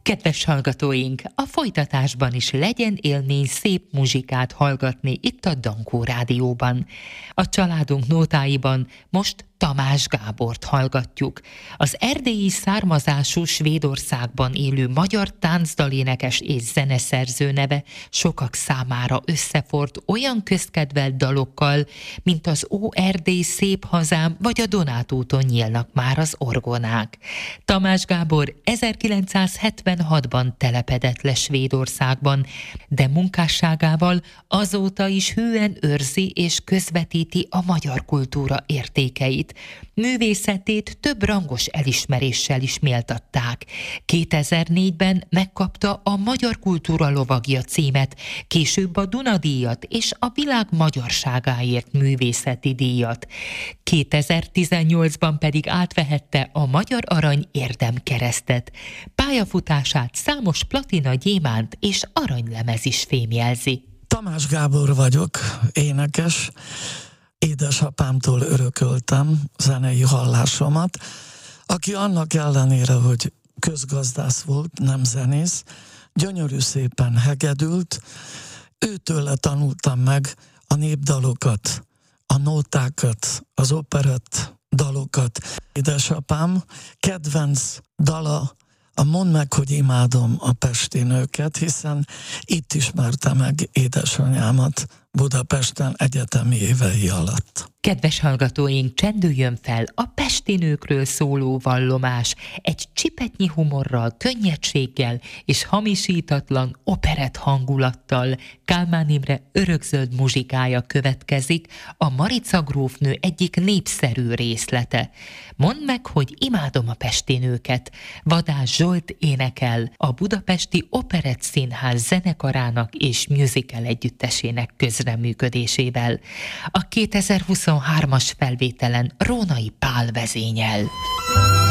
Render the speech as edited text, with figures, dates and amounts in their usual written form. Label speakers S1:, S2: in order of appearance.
S1: Kedves hallgatóink, a folytatásban is legyen élmény szép muzsikát hallgatni itt a Dankó Rádióban. A családunk nótáiban most Tamás Gábort hallgatjuk. Az erdélyi származású Svédországban élő magyar táncdalénekes és zeneszerző neve sokak számára összefort olyan közkedvelt dalokkal, mint az Ó Erdély szép hazám, vagy a Donátúton nyílnak már az orgonák. Tamás Gábor 1976-ban telepedett le Svédországban, de munkásságával azóta is hűen őrzi és közvetíti a magyar kultúra értékeit. Művészetét több rangos elismeréssel is méltatták. 2004-ben megkapta a Magyar Kultúra Lovagja címet, később a Duna-díjat és a világ magyarságáért művészeti díjat. 2018-ban pedig átvehette a Magyar Arany érdemkeresztet. Pályafutását számos platina, gyémánt és aranylemez is fémjelzi.
S2: Tamás Gábor vagyok, énekes. Édesapámtól örököltem zenei hallásomat, aki annak ellenére, hogy közgazdász volt, nem zenész, gyönyörű szépen hegedült, őtőle tanultam meg a népdalokat, a nótákat, az operett dalokat. Édesapám kedvenc dala a Mondd meg, hogy imádom a pesti nőket, hiszen itt ismerte meg édesanyámat Budapesten egyetemi évei alatt.
S1: Kedves hallgatóink, csendüljön fel a pesti nőkről szóló vallomás, egy csipetnyi humorral, könnyedséggel és hamisítatlan operett hangulattal. Kálmán Imre örökzöld muzsikája következik, a Marica grófnő egyik népszerű részlete. Mondd meg, hogy imádom a pesti nőket. Vadás Zsolt énekel, a Budapesti Operett Színház zenekarának és musical együttesének közreműködésével. A 2023-as felvételen Rónai Pál vezényel.